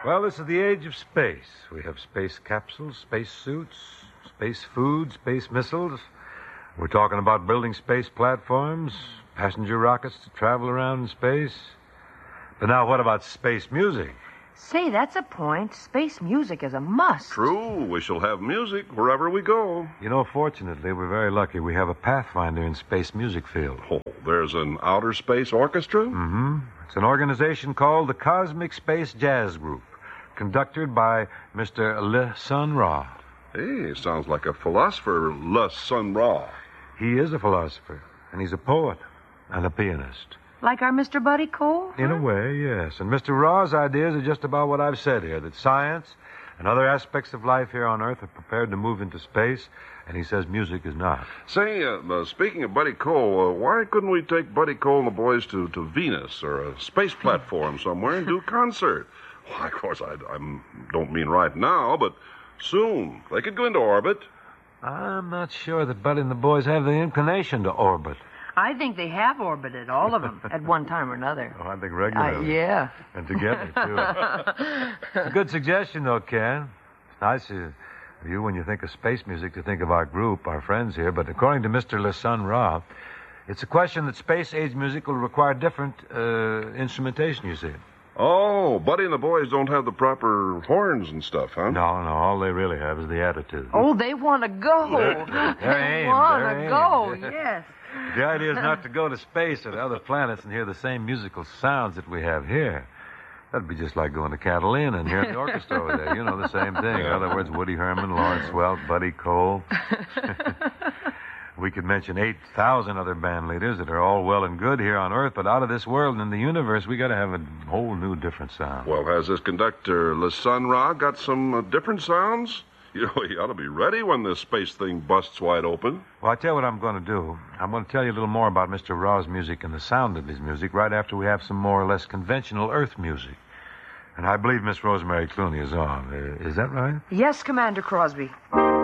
Well, this is the age of space. We have space capsules, space suits, space food, space missiles. We're talking about building space platforms, passenger rockets to travel around in space. But now what about space music? Say, that's a point. Space music is a must. True. We shall have music wherever we go. You know, fortunately, we're very lucky. We have a pathfinder in space music field. Oh, there's an outer space orchestra? Mm-hmm. It's an organization called the Cosmic Space Jazz Group, conducted by Mr. Le Sun Ra. Hey, sounds like a philosopher, Le Sun Ra. He is a philosopher, and he's a poet and a pianist. Like our Mr. Buddy Cole? In a way, yes. And Mr. Ra's ideas are just about what I've said here, that science and other aspects of life here on Earth are prepared to move into space, and he says music is not. Say, speaking of Buddy Cole, why couldn't we take Buddy Cole and the boys to Venus or a space platform somewhere and do a concert? Well, of course, I don't mean right now, but soon. They could go into orbit. I'm not sure that Buddy and the boys have the inclination to orbit. I think they have orbited, all of them, at one time or another. Oh, I think regularly. Yeah. And together, too. It's a good suggestion, though, Ken. It's nice of you, when you think of space music, to think of our group, our friends here. But according to Mr. Le Sun Ra, it's a question that space-age music will require different instrumentation, you see. Oh, Buddy and the boys don't have the proper horns and stuff, huh? No, all they really have is the attitude. Oh, they want to go. They want to go, yes. The idea is not to go to space or to other planets and hear the same musical sounds that we have here. That'd be just like going to Catalina and hearing the orchestra over there. You know, the same thing. In other words, Woody Herman, Lawrence Welk, Buddy Cole. We could mention 8,000 other band leaders that are all well and good here on Earth, but out of this world and in the universe, we got to have a whole new different sound. Well, has this conductor, Le Sun Ra, got some different sounds? You know, he ought to be ready when this space thing busts wide open. Well, I tell you what I'm going to do. I'm going to tell you a little more about Mr. Ra's music and the sound of his music right after we have some more or less conventional Earth music. And I believe Miss Rosemary Clooney is on. Is that right? Yes, Commander Crosby.